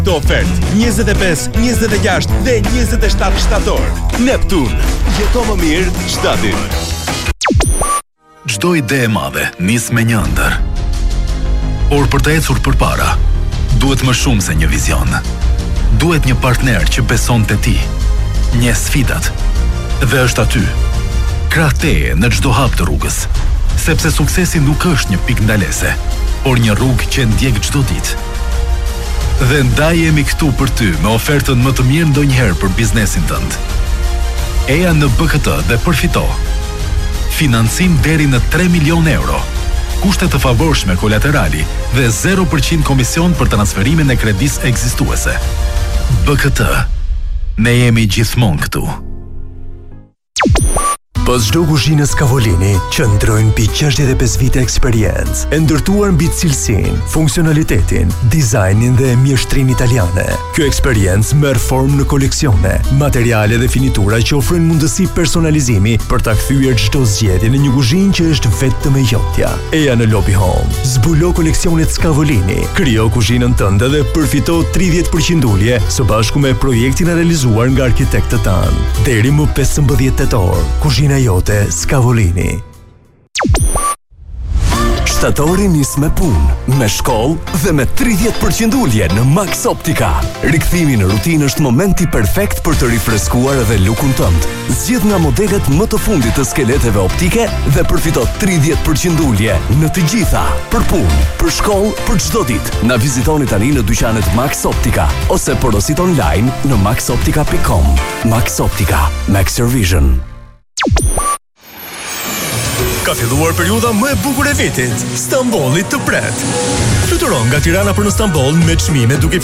Të ofertë 25, 26 dhe 27 shtator. Neptun, jeto më mirë çdo ditë. Çdo ide e madhe nis me një ëndër. Por për të ecur përpara, duhet më shumë se një vizion. Duhet një partner që beson te ti, një sfidat, dhe është aty, krah teje në çdo hap të rrugës, sepse suksesi nuk është një pikë ndalese, por një rrugë që ndjek çdo ditë. Dhe ndaj jemi këtu për ty me ofertën më të mirë ndonjëherë për biznesin tënd. Eja në BKT dhe përfito. Financim deri në 3 milion euro. Kushte të favorshme kolaterali dhe 0% komision për transferimin e kredisë ekzistuese. BKT. Ne jemi gjithmonë këtu. Pas çdo kuzhine Scavolini qëndrojnë mbi 65 vite eksperiencë, e ndërtuar mbi cilësinë, funksionalitetin, dizajnin dhe mjeshtrinë italiane. Kjo eksperiencë merr formë në koleksione, materiale dhe finitura që ofrojnë mundësi personalizimi për ta kthyer çdo zgjedhje në një kuzhinë që është vetëm e jotja. Eja në Lobby Home. Zbulo koleksionet Scavolini, krijo kuzhinën tënde dhe përfito 30% ulje së bashku me projektin e realizuar nga arkitektët tanë. Deri më 15 tetor, kuzhina jote Scavolini. Shtatori nis me punë, me shkollë dhe me 30% ulje në Max Optica. Rikthimi në rutinë është momenti perfekt për të rifreskuar edhe lukun tënd. Zgjidh nga modelet më të fundit të skeleteve optike dhe përfito 30% ulje në të gjitha. Për punë, për shkollë, për çdo ditë. Na vizitoni tani në dyqanet Max Optica ose porosit online në maxoptica.com. Max Optica, Max Your Vision. Ka filluar periudha më e bukur e vitit. Stambolli të pret. Fluturon nga Tirana për në Stambol me çmime duke